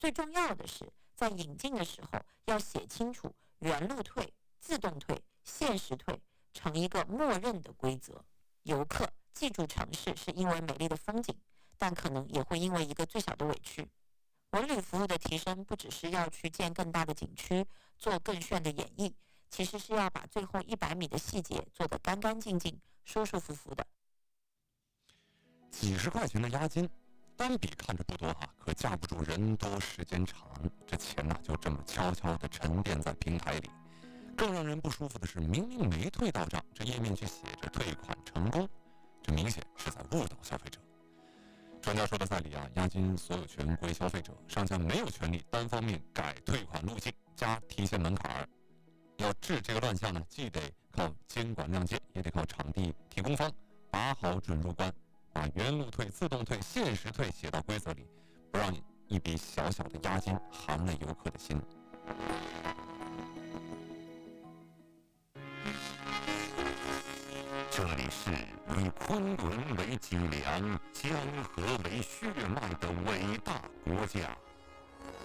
最重要的是，在引进的时候要写清楚原路退、自动退、限时退成一个默认的规则。游客记住城市是因为美丽的风景，但可能也会因为一个最小的委屈。文旅服务的提升不只是要去建更大的景区，做更炫的演绎，其实是要把最后100米的细节做得干干净净、舒舒服服的。 几十块钱的押金，单笔看着不多哈，可架不住人多时间长，这钱呢就这么悄悄地沉淀在平台里。更让人不舒服的是，明明没退到账，这页面却写着退款成功，这明显是在误导消费者。专家说的在理啊，押金所有权归消费者，商家没有权利单方面改退款路径、加提现门槛。要治这个乱象呢，既得靠监管亮剑，也得靠场地提供方把好准入关，把原路退、自动退、限时退写到规则里，不让一笔小小的押金寒了游客的心。这里是以昆仑为脊梁、江河为血脉的伟大国家。